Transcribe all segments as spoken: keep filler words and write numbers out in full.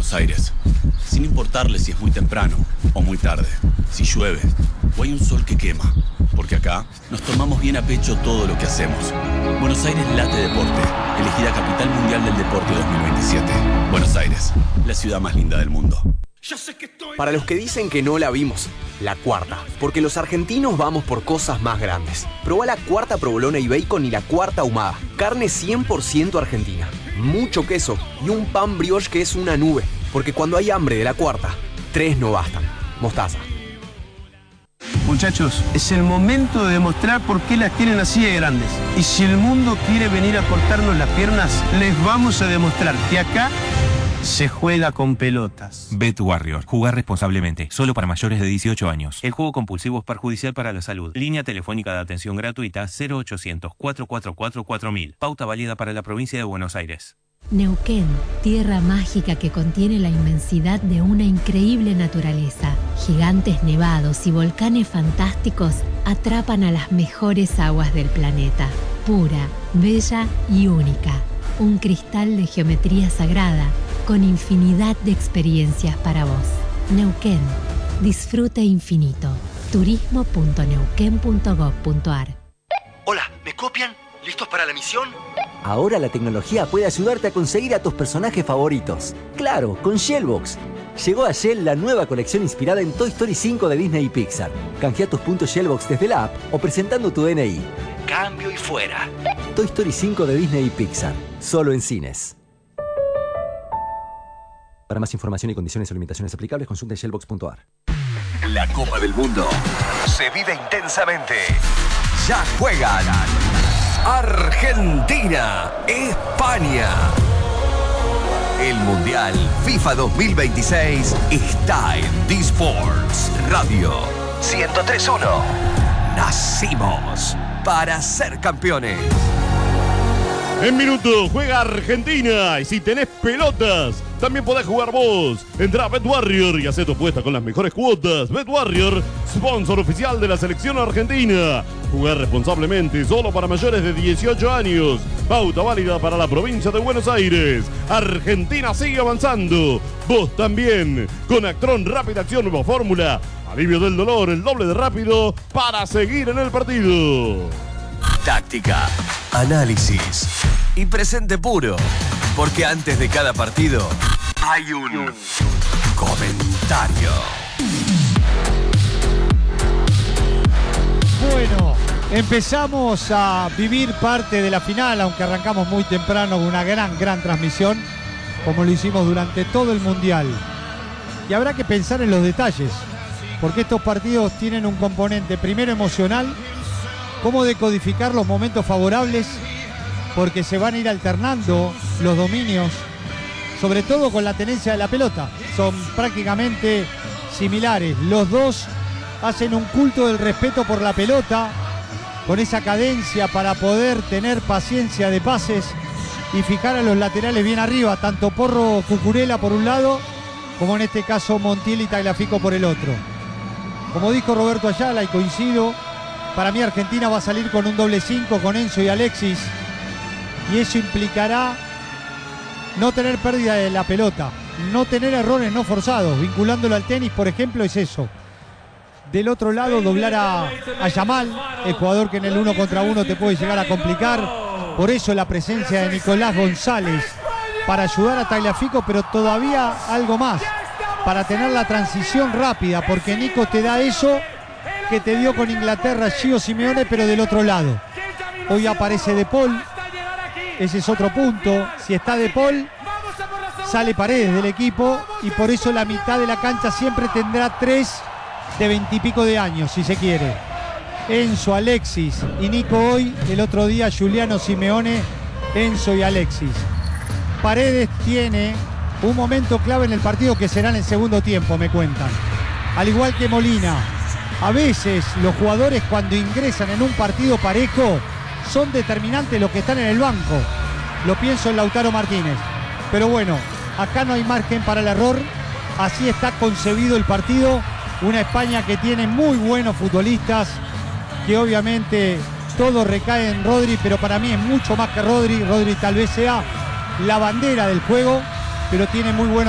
Buenos Aires, sin importarle si es muy temprano o muy tarde, si llueve o hay un sol que quema, porque acá nos tomamos bien a pecho todo lo que hacemos. Buenos Aires late deporte, elegida Capital Mundial del Deporte dos mil veintisiete. Buenos Aires, la ciudad más linda del mundo. Para los que dicen que no la vimos, la cuarta, porque los argentinos vamos por cosas más grandes. Probá la cuarta provolona y bacon y la cuarta ahumada. Carne cien por ciento argentina, mucho queso y un pan brioche que es una nube. Porque cuando hay hambre de la cuarta, tres no bastan. Mostaza. Muchachos, es el momento de demostrar por qué las tienen así de grandes. Y si el mundo quiere venir a cortarnos las piernas, les vamos a demostrar que acá se juega con pelotas. Bet Warrior. Jugar responsablemente. Solo para mayores de dieciocho años. El juego compulsivo es perjudicial para la salud. Línea telefónica de atención gratuita cero ochocientos, cuatro cuatro cuatro, cuatro mil. Pauta válida para la provincia de Buenos Aires. Neuquén, tierra mágica que contiene la inmensidad de una increíble naturaleza. Gigantes nevados y volcanes fantásticos atrapan a las mejores aguas del planeta. Pura, bella y única. Un cristal de geometría sagrada con infinidad de experiencias para vos. Neuquén, disfrute infinito. turismo punto neuquén punto gob punto ar. Hola, ¿me copian? ¿Listos para la misión? Ahora la tecnología puede ayudarte a conseguir a tus personajes favoritos. Claro, con Shellbox. Llegó a Shell la nueva colección inspirada en Toy Story cinco de Disney y Pixar. Canjea tus puntos Shellbox desde la app o presentando tu D N I. Cambio y fuera. Toy Story cinco de Disney y Pixar. Solo en cines. Para más información y condiciones o limitaciones aplicables, consulte shellbox punto ar. La Copa del Mundo se vive intensamente. Ya juegan Argentina, España. El Mundial FIFA dos mil veintiséis está en D-Sports Radio ciento tres punto uno. Nacimos para ser campeones. En minuto juega Argentina y si tenés pelotas, también podés jugar vos. Entrá a Bet Warrior y hacé tu apuesta con las mejores cuotas. Bet Warrior, sponsor oficial de la selección argentina. Jugar responsablemente, solo para mayores de dieciocho años. Pauta válida para la provincia de Buenos Aires. Argentina sigue avanzando. Vos también. Con Actron Rápida Acción Nueva Fórmula. Alivio del dolor, el doble de rápido para seguir en el partido. Táctica, análisis y presente puro. Porque antes de cada partido hay un comentario. Bueno, empezamos a vivir parte de la final, aunque arrancamos muy temprano con una gran, gran transmisión, como lo hicimos durante todo el Mundial. Y habrá que pensar en los detalles, porque estos partidos tienen un componente primero emocional, cómo decodificar los momentos favorables, porque se van a ir alternando los dominios, sobre todo con la tenencia de la pelota. Son prácticamente similares. Los dos hacen un culto del respeto por la pelota, con esa cadencia para poder tener paciencia de pases y fijar a los laterales bien arriba, tanto Porro Cucurella por un lado, como en este caso Montiel y Tagliafico por el otro. Como dijo Roberto Ayala, y coincido, para mí Argentina va a salir con un doble cinco con Enzo y Alexis, y eso implicará no tener pérdida de la pelota, no tener errores no forzados. Vinculándolo al tenis, por ejemplo, es eso. Del otro lado, doblar a, a Yamal, el jugador que en el uno contra uno te puede llegar a complicar. Por eso la presencia de Nicolás González para ayudar a Tagliafico, pero todavía algo más, para tener la transición rápida, porque Nico te da eso que te dio con Inglaterra Gio Simeone, pero del otro lado. Hoy aparece De Paul, ese es otro punto. Si está De Paul, sale Paredes del equipo, y por eso la mitad de la cancha siempre tendrá tres de veintipico de años, si se quiere. Enzo, Alexis y Nico hoy, el otro día Giuliano Simeone, Enzo y Alexis. Paredes tiene un momento clave en el partido que será en el segundo tiempo, me cuentan. Al igual que Molina. A veces los jugadores cuando ingresan en un partido parejo son determinantes los que están en el banco. Lo pienso en Lautaro Martínez. Pero bueno, acá no hay margen para el error. Así está concebido el partido. Una España que tiene muy buenos futbolistas, que obviamente todo recae en Rodri, pero para mí es mucho más que Rodri. Rodri tal vez sea la bandera del juego, pero tiene muy buenos futbolistas.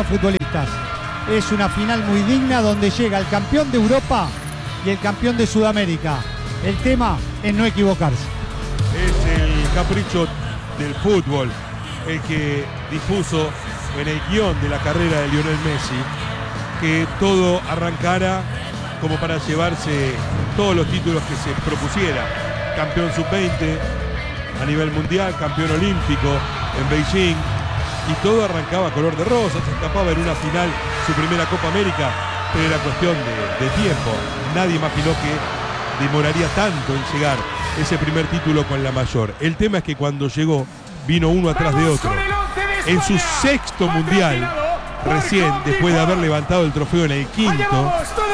vueltas. Es una final muy digna donde llega el campeón de Europa y el campeón de Sudamérica. El tema es no equivocarse. Es el capricho del fútbol el que dispuso en el guión de la carrera de Lionel Messi que todo arrancara como para llevarse todos los títulos que se propusiera. Campeón sub veinte a nivel mundial, campeón olímpico en Beijing, y todo arrancaba color de rosa. Se escapaba en una final su primera Copa América, pero era cuestión de, de tiempo. Nadie imaginó que demoraría tanto en llegar ese primer título con la mayor. El tema es que cuando llegó, vino uno atrás de otro. En su sexto mundial, recién, después de haber levantado el trofeo en el quinto,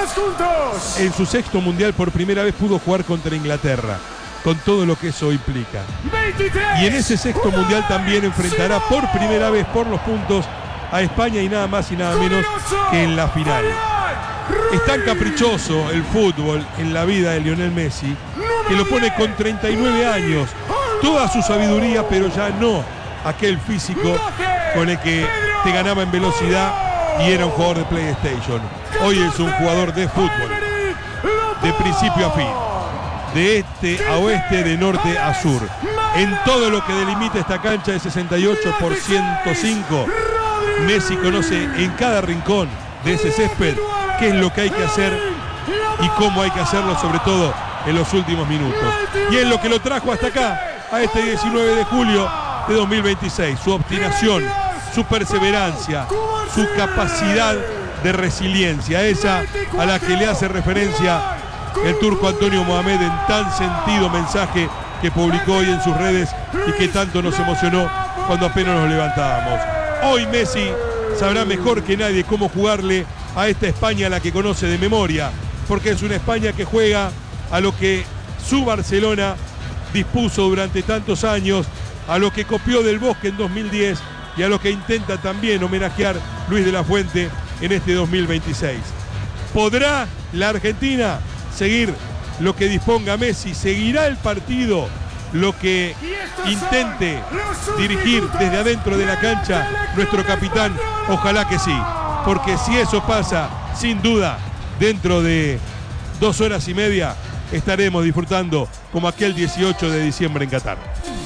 en su sexto mundial por primera vez pudo jugar contra Inglaterra, con todo lo que eso implica. Y en ese sexto mundial también enfrentará por primera vez por los puntos a España, y nada más y nada menos que en la final. Es tan caprichoso el fútbol en la vida de Lionel Messi que lo pone con treinta y nueve años, toda su sabiduría, pero ya no aquel físico con el que te ganaba en velocidad y era un jugador de PlayStation. Hoy es un jugador de fútbol, de principio a fin, de este a oeste, de norte a sur, en todo lo que delimita esta cancha de sesenta y ocho por ciento cinco. Messi conoce en cada rincón de ese césped qué es lo que hay que hacer y cómo hay que hacerlo, sobre todo en los últimos minutos. Y es lo que lo trajo hasta acá, a este diecinueve de julio de dos mil veintiséis. Su obstinación, su perseverancia, su capacidad de resiliencia, esa a la que le hace referencia el turco Antonio Mohamed en tan sentido mensaje que publicó hoy en sus redes y que tanto nos emocionó cuando apenas nos levantábamos. Hoy Messi sabrá mejor que nadie cómo jugarle a esta España, a la que conoce de memoria, porque es una España que juega a lo que su Barcelona dispuso durante tantos años, a lo que copió del Bosque en dos mil diez y a lo que intenta también homenajear Luis de la Fuente en este dos mil veintiséis. ¿Podrá la Argentina seguir lo que disponga Messi? ¿Seguirá el partido lo que intente dirigir desde adentro de la cancha nuestro capitán? Ojalá que sí, porque si eso pasa, sin duda, dentro de dos horas y media estaremos disfrutando como aquel dieciocho de diciembre en Qatar.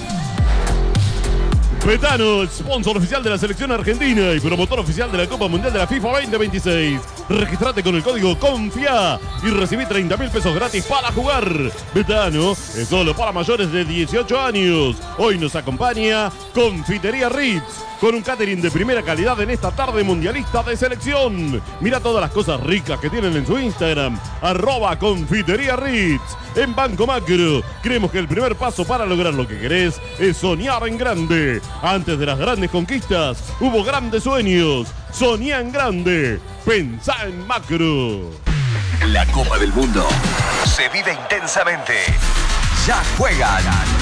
Betano, sponsor oficial de la selección argentina y promotor oficial de la Copa Mundial de la FIFA veinte veintiséis. Registrate con el código CONFIA y recibí treinta mil pesos gratis para jugar. Betano es solo para mayores de dieciocho años. Hoy nos acompaña Confitería Ritz, con un catering de primera calidad en esta tarde mundialista de selección. Mira todas las cosas ricas que tienen en su Instagram, arroba Confitería Ritz. En Banco Macro, creemos que el primer paso para lograr lo que querés es soñar en grande. Antes de las grandes conquistas, hubo grandes sueños. Soñá en grande. Pensá en macro. La Copa del Mundo se vive intensamente. Ya juegan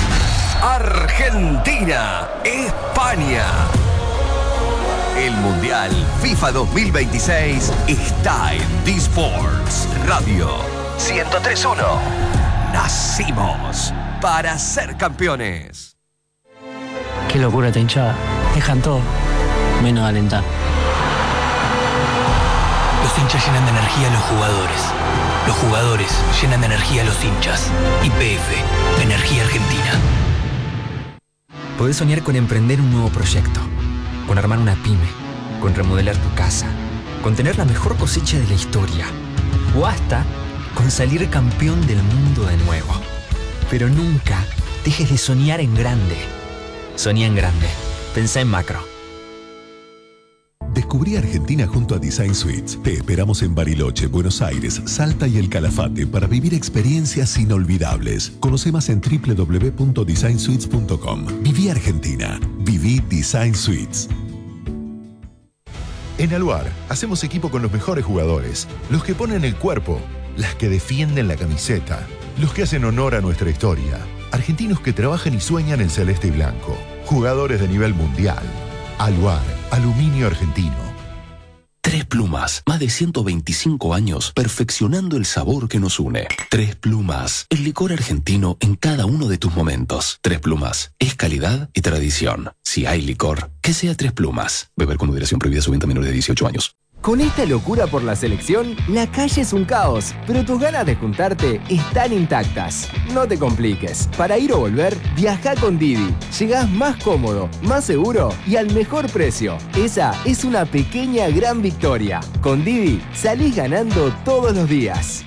Argentina, España. El Mundial FIFA dos mil veintiséis está en D-Sports Radio ciento tres punto uno. Nacimos para ser campeones. Qué locura esta hinchada. Dejan todo, menos alentar. Los hinchas llenan de energía a los jugadores. Los jugadores llenan de energía a los hinchas. Y P F, Energía Argentina. Podés soñar con emprender un nuevo proyecto, con armar una pyme, con remodelar tu casa, con tener la mejor cosecha de la historia, o hasta con salir campeón del mundo de nuevo. Pero nunca dejes de soñar en grande. Soñá en grande. Pensá en macro. Descubrí Argentina junto a Design Suites. Te esperamos en Bariloche, Buenos Aires, Salta y El Calafate para vivir experiencias inolvidables. Conoce más en doble u doble u doble u punto design suites punto com. Viví Argentina. Viví Design Suites. En Aluar hacemos equipo con los mejores jugadores, los que ponen el cuerpo, las que defienden la camiseta, los que hacen honor a nuestra historia. Argentinos que trabajan y sueñan en celeste y blanco. Jugadores de nivel mundial. Aluar, aluminio argentino. Tres Plumas, más de ciento veinticinco años perfeccionando el sabor que nos une. Tres Plumas, el licor argentino en cada uno de tus momentos. Tres Plumas, es calidad y tradición. Si hay licor, que sea Tres Plumas. Beber con moderación, prohibida su venta a menores de dieciocho años. Con esta locura por la selección, la calle es un caos, pero tus ganas de juntarte están intactas. No te compliques. Para ir o volver, viaja con Didi. Llegás más cómodo, más seguro y al mejor precio. Esa es una pequeña gran victoria. Con Didi, salís ganando todos los días.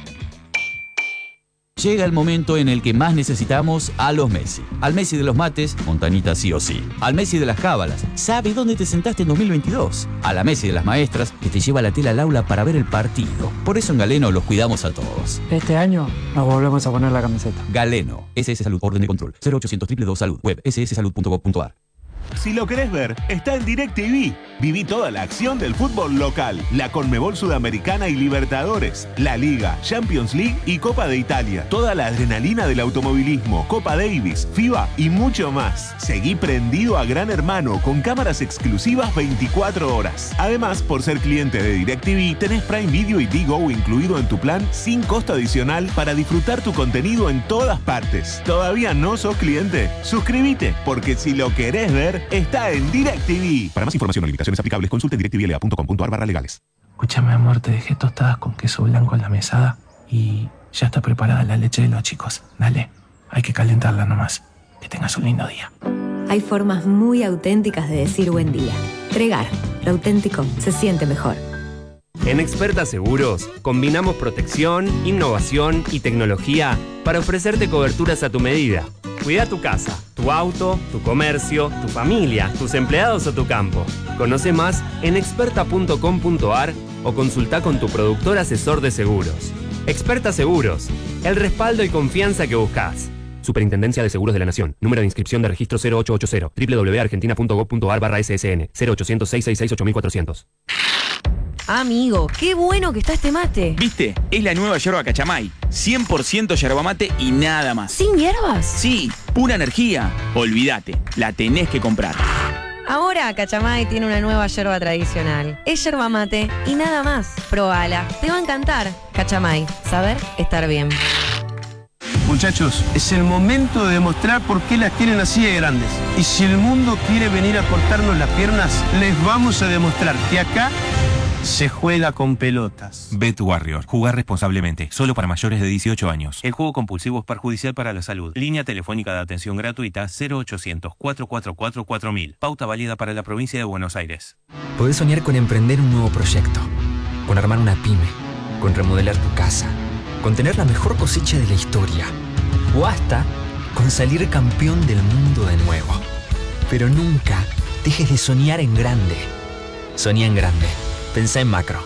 Llega el momento en el que más necesitamos a los Messi. Al Messi de los mates, Montanita sí o sí. Al Messi de las cábalas, sabe dónde te sentaste en dos mil veintidós. A la Messi de las maestras, que te lleva la tela al aula para ver el partido. Por eso en Galeno los cuidamos a todos. Este año nos volvemos a poner la camiseta. Galeno, S S Salud, orden de control, cero ochocientos dos dos dos Salud, web ese ese salud punto gov punto ar. Si lo querés ver, está en DirecTV. Viví toda la acción del fútbol local, la Conmebol Sudamericana y Libertadores, la Liga, Champions League y Copa de Italia. Toda la adrenalina del automovilismo, Copa Davis, FIBA y mucho más. Seguí prendido a Gran Hermano con cámaras exclusivas veinticuatro horas. Además, por ser cliente de DirecTV, tenés Prime Video y Digo incluido en tu plan sin costo adicional para disfrutar tu contenido en todas partes. ¿Todavía no sos cliente? Suscríbete, porque si lo querés ver, está en DirecTV. Para más información o limitaciones aplicables, consulte en directvla punto com punto ar barra legales. Escúchame, amor, te dejé tostadas con queso blanco en la mesada y ya está preparada la leche de los chicos. Dale, hay que calentarla nomás. Que tengas un lindo día. Hay formas muy auténticas de decir buen día. Tregar, lo auténtico se siente mejor. En Experta Seguros, combinamos protección, innovación y tecnología para ofrecerte coberturas a tu medida. Cuida tu casa, tu auto, tu comercio, tu familia, tus empleados o tu campo. Conoce más en experta punto com punto ar o consulta con tu productor asesor de seguros. Experta Seguros, el respaldo y confianza que buscas. Superintendencia de Seguros de la Nación. Número de inscripción de registro cero ocho ocho cero. doble u doble u doble u punto argentina punto gov punto ar barra ese ese ene. cero ochocientos, seiscientos sesenta y seis, ocho mil cuatrocientos. Amigo, qué bueno que está este mate. ¿Viste? Es la nueva yerba Cachamay. cien por ciento yerba mate y nada más. ¿Sin hierbas? Sí, pura energía. Olvídate, la tenés que comprar. Ahora Cachamay tiene una nueva yerba tradicional. Es yerba mate y nada más. Probala, te va a encantar. Cachamay, saber estar bien. Muchachos, es el momento de demostrar por qué las tienen así de grandes. Y si el mundo quiere venir a cortarnos las piernas, les vamos a demostrar que acá se juega con pelotas. Bet Warrior. Jugar responsablemente. Solo para mayores de dieciocho años. El juego compulsivo es perjudicial para la salud. Línea telefónica de atención gratuita cero ochocientos, cuatro cuatro cuatro, cuatro mil. Pauta válida para la provincia de Buenos Aires. Podés soñar con emprender un nuevo proyecto. Con armar una pyme. Con remodelar tu casa. Con tener la mejor cosecha de la historia. O hasta con salir campeón del mundo de nuevo. Pero nunca dejes de soñar en grande. Soñá en grande. Pensá en macro.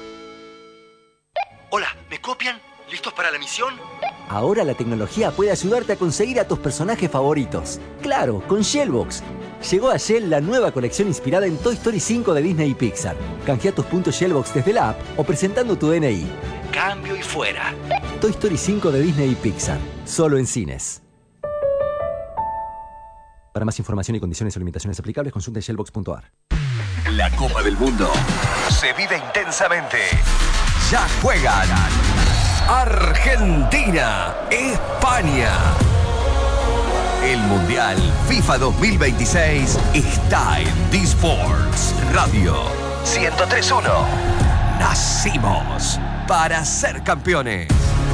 Hola, ¿me copian? ¿Listos para la misión? Ahora la tecnología puede ayudarte a conseguir a tus personajes favoritos. Claro, con Shellbox. Llegó a Shell la nueva colección inspirada en Toy Story cinco de Disney y Pixar. Canjea tus puntos Shellbox desde la app o presentando tu D N I. Cambio y fuera. Toy Story cinco de Disney y Pixar. Solo en cines. Para más información y condiciones o limitaciones aplicables, consulte shellbox punto ar. La Copa del Mundo se vive intensamente. Ya juegan Argentina, España. El Mundial FIFA dos mil veintiséis está en D-Sports Radio ciento tres punto uno. Nacimos para ser campeones.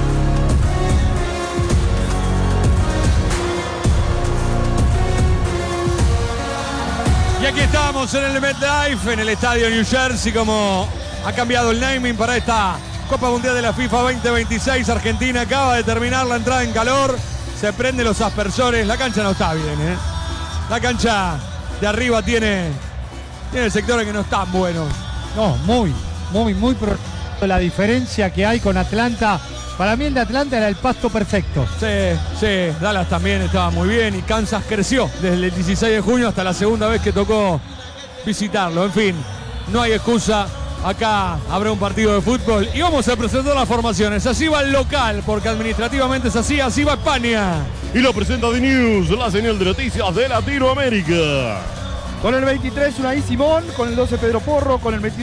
Y aquí estamos en el MetLife, en el estadio New Jersey, como ha cambiado el naming para esta Copa Mundial de la FIFA veinte veintiséis. Argentina acaba de terminar la entrada en calor, se prenden los aspersores, la cancha no está bien, ¿eh? La cancha de arriba tiene, tiene sectores que no están buenos. No, muy, muy, muy pro... La diferencia que hay con Atlanta, para mí el de Atlanta era el pasto perfecto. Sí, sí, Dallas también estaba muy bien y Kansas creció desde el dieciséis de junio hasta la segunda vez que tocó visitarlo. En fin, no hay excusa, acá habrá un partido de fútbol y vamos a presentar las formaciones. Así va el local, porque administrativamente es así, así va España. Y lo presenta The News, la señal de noticias de Latinoamérica. Con el veintitrés Unai Simón, con el doce Pedro Porro, con el veintidós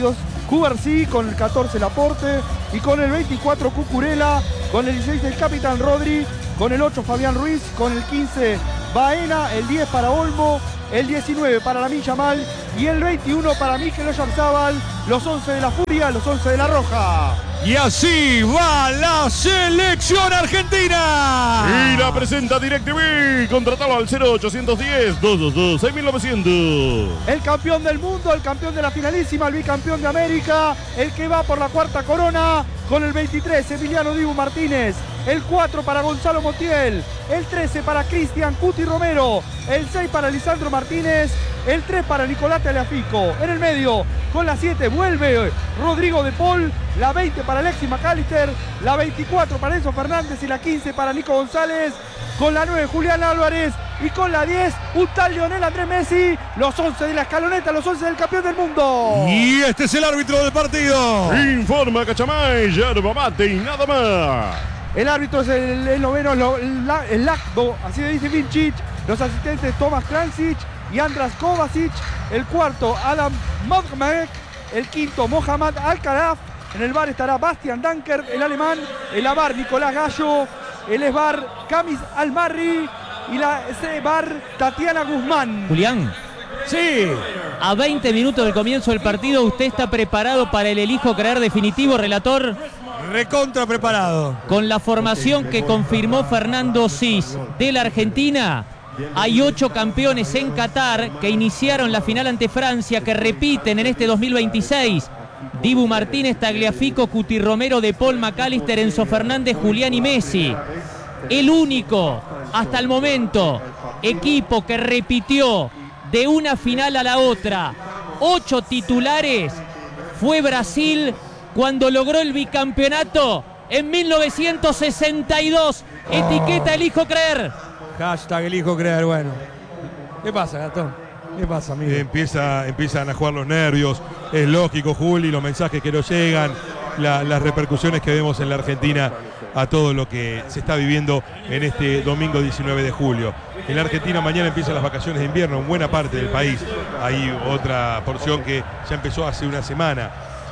Cubarsí, con el catorce Laporte y con el veinticuatro Cucurella, con el dieciséis el capitán Rodri, con el ocho Fabián Ruiz, con el quince Baena, el diez para Olmo, el diecinueve para Lamine Yamal y el veintiuno para Mikel Oyarzabal, los once de la Furia, los once de la Roja. Y así va la selección argentina. Y la presenta DirecTV. Contratalo al cero ochocientos diez, doscientos veintidós, seis mil novecientos. El campeón del mundo, el campeón de la finalísima, el bicampeón de América, el que va por la cuarta corona, con el veintitrés Emiliano Dibu Martínez, el cuatro para Gonzalo Montiel, el trece para Cristian Cuti Romero, el seis para Lisandro Martínez, el tres para Nicolás Tagliafico. En el medio, con la siete vuelve Rodrigo de Paul, la veinte para Alexis McAllister, la veinticuatro para Enzo Fernández y la quince para Nico González, con la nueve Julián Álvarez y con la diez un tal Lionel Andrés Messi, los once de la escaloneta, los once del campeón del mundo. Y este es el árbitro del partido. Informa Cachamay, yerba mate y nada más. El árbitro es el, el noveno, el, el Lacdo, así le dice Vincic. Los asistentes Tomás Kransic y Andras Kovacic. El cuarto Adam Modmek. El quinto Mohamed Alcaraz. En el bar estará Bastian Danker, el alemán. El abar Nicolás Gallo. El esbar Kamis Almarri. Y la bar Tatiana Guzmán. Julián. Sí. A veinte minutos del comienzo del partido, ¿usted está preparado para el elijo creer definitivo, relator? Recontra preparado. Con la formación que confirmó Fernando Sis de la Argentina, hay ocho campeones en Qatar que iniciaron la final ante Francia, que repiten en este dos mil veintiséis. Dibu Martínez, Tagliafico, Cuti Romero, De Paul, McAllister, Enzo Fernández, Julián y Messi. El único, hasta el momento, equipo que repitió de una final a la otra ocho titulares fue Brasil, cuando logró el bicampeonato en mil novecientos sesenta y dos. Etiqueta elijo creer. Hashtag elijo creer, bueno. ¿Qué pasa, Gastón? ¿Qué pasa, amigo? Empieza, empiezan a jugar los nervios. Es lógico, Juli, los mensajes que nos llegan, la, las repercusiones que vemos en la Argentina a todo lo que se está viviendo en este domingo diecinueve de julio. En la Argentina mañana empiezan las vacaciones de invierno en buena parte del país. Hay otra porción que ya empezó hace una semana.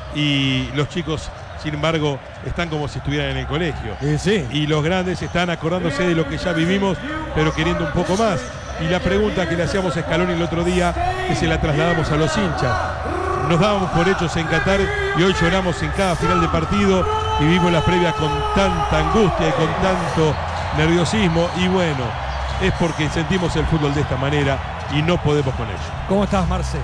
Y los chicos, sin embargo, están como si estuvieran en el colegio. Sí, sí. Y los grandes están acordándose de lo que ya vivimos, pero queriendo un poco más. Y la pregunta que le hacíamos a Scaloni el otro día, que se la trasladamos a los hinchas. Nos dábamos por hechos en Qatar y hoy lloramos en cada final de partido y vivimos las previas con tanta angustia y con tanto nerviosismo. Y bueno, es porque sentimos el fútbol de esta manera y no podemos con ello. ¿Cómo estás, Marce?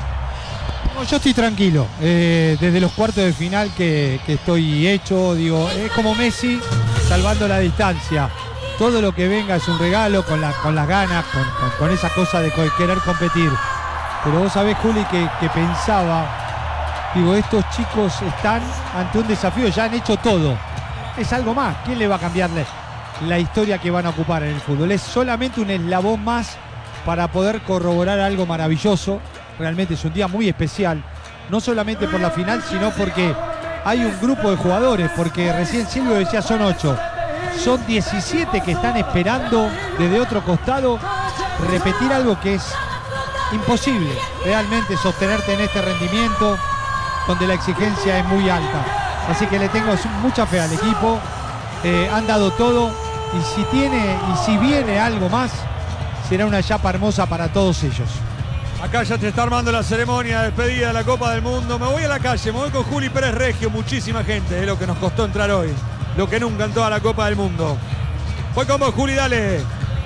No, yo estoy tranquilo. Eh, desde los cuartos de final que, que estoy hecho, digo, es como Messi salvando la distancia. Todo lo que venga es un regalo, con, la, con las ganas, con, con, con esa cosa de querer competir. Pero vos sabés, Juli, que, que pensaba, digo, estos chicos están ante un desafío, ya han hecho todo. Es algo más. ¿Quién le va a cambiarle la historia que van a ocupar en el fútbol? Es solamente un eslabón más para poder corroborar algo maravilloso. Realmente es un día muy especial, no solamente por la final, sino porque hay un grupo de jugadores, porque recién Silvio decía son ocho. Son diecisiete que están esperando desde otro costado repetir algo que es imposible realmente sostenerte en este rendimiento donde la exigencia es muy alta. Así que le tengo mucha fe al equipo, eh, han dado todo y si tiene y si viene algo más será una chapa hermosa para todos ellos. Acá ya te está armando la ceremonia de despedida de la Copa del Mundo. Me voy a la calle, me voy con Juli Pérez Reggio, muchísima gente, es lo que nos costó entrar hoy. Lo que nunca en toda la Copa del Mundo. Voy con vos, Juli, dale.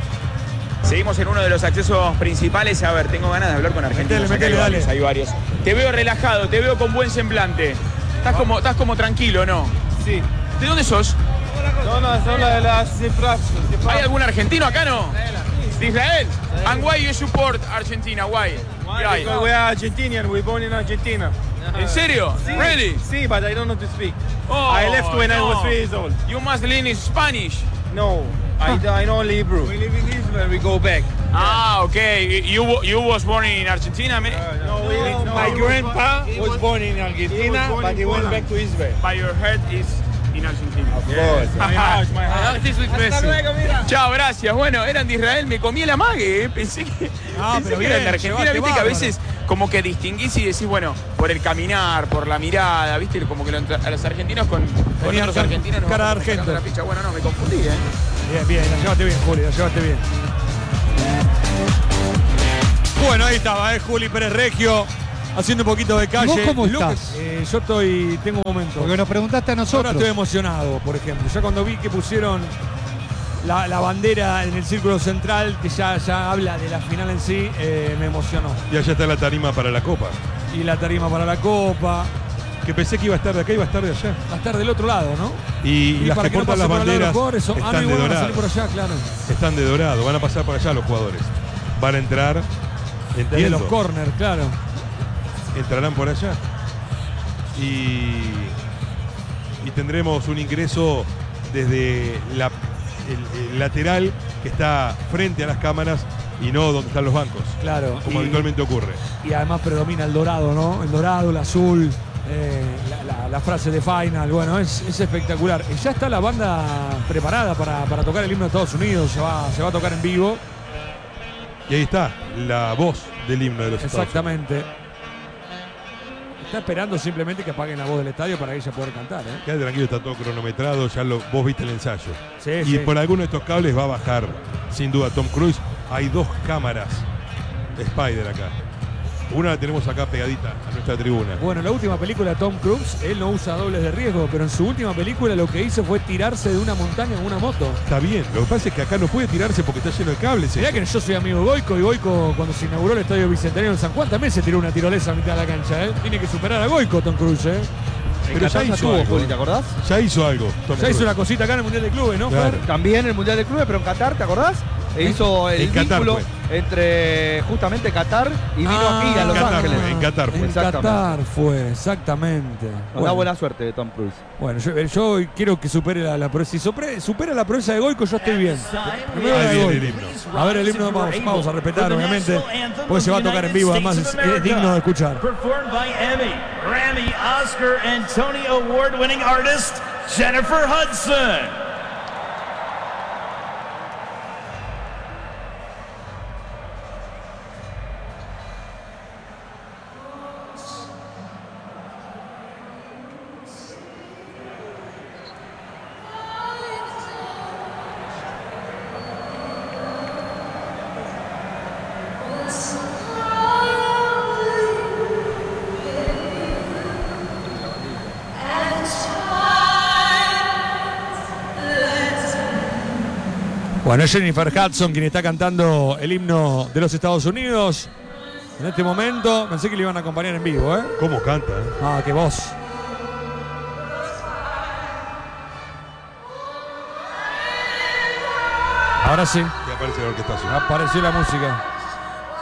Seguimos en uno de los accesos principales. A ver, tengo ganas de hablar con argentinos. Metele, metele, hay, varios, dale. hay varios. Te veo relajado, te veo con buen semblante. Estás como, estás como tranquilo, ¿no? Sí. ¿De dónde sos? No, no, son la de las Cifras. ¿Hay algún argentino acá, no? ¿De Israel? And why you support Argentina? Why? Why? Because we are Argentinian, we born in Argentina. ¿En serio? Sí. Really? Sí, but I don't know to speak. Oh, I left when no. I was three years old. You must learn Spanish. No, I, I know only Hebrew. We live in Israel, we go back. Ah, okay. You you was born in Argentina? Uh, no, no, no, my grandpa was born in Argentina, born but in he went back to Israel. But your heart is in Argentina. Of course. My heart, my heart. Hasta luego, mira. Chao, gracias. Bueno, eran de Israel, me comí el amague, ¿eh? Pensé que, Ah, pensé pero que eran bien, de Argentina. llevaste Viste que a bárbaro. veces como que distinguís y decís, bueno, por el caminar, por la mirada, ¿viste? Como que lo, a los argentinos con, con Tenían otros cara- argentinos nos cara vamos sacando argento. la ficha. Bueno, no, me confundí, ¿eh? Bien, bien, la llevaste bien, Juli, la llevaste bien. Bueno, ahí estaba, ¿eh? Juli Pérez Regio, haciendo un poquito de calle. ¿Vos cómo Lucas, estás? eh, yo estoy, tengo un momento. Porque nos preguntaste a nosotros. Ahora estoy emocionado, por ejemplo. Ya cuando vi que pusieron la, la bandera en el círculo central, que ya, ya habla de la final en sí, eh, me emocionó. Y allá está la tarima para la Copa. Y la tarima para la Copa. Que pensé que iba a estar de acá, iba a estar de allá. Va a estar del otro lado, ¿no? Y, Y las para que que no portan las pase por al lado de los banderas jugadores, son- ah, no, están de igual van a dorado. salir por allá, claro. Están de dorado, van a pasar por allá los jugadores. Van a entrar, Desde entiendo. los corners, claro. Entrarán por allá. Y, y tendremos un ingreso desde la, el, el lateral que está frente a las cámaras y no donde están los bancos. Claro. Como y, habitualmente ocurre. y además predomina el dorado, ¿no? El dorado, el azul, eh, la, la- la frase de final. Bueno, es, es espectacular. Y ya está la banda preparada para, para tocar el himno de Estados Unidos. Se va, se va a tocar en vivo. Y ahí está la voz del himno de los Estados Exactamente. Está esperando simplemente que apaguen la voz del estadio para que ella pueda cantar, ¿eh? Queda tranquilo, está todo cronometrado, ya lo, vos viste el ensayo. Sí, y sí. por alguno de estos cables va a bajar, sin duda, Tom Cruise. Hay dos cámaras de Spider acá. Una la tenemos acá pegadita a nuestra tribuna. Bueno, en la última película de Tom Cruise, él no usa dobles de riesgo, pero en su última película lo que hizo fue tirarse de una montaña en una moto. Está bien, lo que pasa es que acá no puede tirarse porque está lleno de cables. Mirá eso. que yo soy amigo de Goico y Goico cuando se inauguró el Estadio Bicentenario en San Juan también se tiró una tirolesa a mitad de la cancha, ¿eh? Tiene que superar a Goico Tom Cruise, ¿eh? Pero ya hizo algo. ¿te acordás? Ya hizo algo. Tom Ya Cruise. hizo una cosita acá en el Mundial de Clubes, ¿no, Claro. Fer? También el Mundial de Clubes, pero en Qatar, ¿te acordás? E ¿En- hizo el en Qatar vínculo fue. entre justamente Qatar y vino Ah, aquí a Los Qatar Ángeles. fue, en Qatar fue. En Exactamente. Qatar fue, exactamente. Nos da Bueno, buena suerte de Tom Cruise. bueno, yo, yo quiero que supere la, la proeza. Si supere- supera la proeza de Goico, yo estoy bien. Primero Ahí la de viene Goico. el himno. A ver, el himno vamos, vamos a respetar, obviamente. Pues se va a tocar en vivo, además es, es digno de escuchar. Performed by Emmy, Grammy, Oscar, and Tony Award-winning artist Jennifer Hudson. Bueno, es Jennifer Hudson quien está cantando el himno de los Estados Unidos. En este momento, pensé que le iban a acompañar en vivo, ¿eh? ¿Cómo canta? eh? Ah, qué voz. Ahora sí, Y aparece la orquestación. apareció la música.